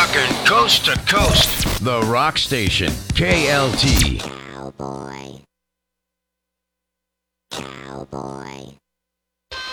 Rockin' coast to coast. The Rock Station, KLT. Cowboy.